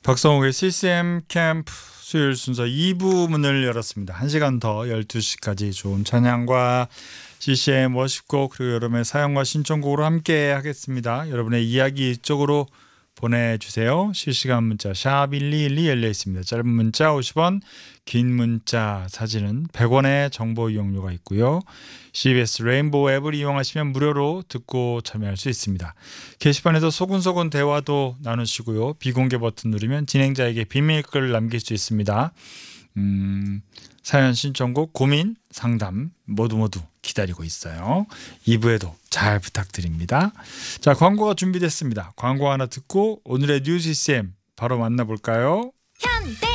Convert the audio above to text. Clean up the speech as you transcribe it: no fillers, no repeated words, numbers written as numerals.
박성욱의 CCM 캠프 수요일 순서 2부 문을 열었습니다. 1시간 더 12시까지 좋은 찬양과 CCM 워십곡 그리고 여러분의 사연과 신청곡으로 함께 하겠습니다. 여러분의 이야기 이쪽으로 보내주세요. 실시간 문자 샵 1212 열려 있습니다. 짧은 문자 50원, 긴 문자 사진은 100원의 정보 이용료가 있고요. CBS 레인보우 앱을 이용하시면 무료로 듣고 참여할 수 있습니다. 게시판에서 소근소근 대화도 나누시고요. 비공개 버튼 누르면 진행자에게 비밀글 남길 수 있습니다. 사연 신청곡 고민 상담 모두 기다리고 있어요. 2부에도 잘 부탁드립니다. 자, 광고가 준비됐습니다. 광고 하나 듣고 오늘의 뉴스 CCM 바로 만나볼까요? 현대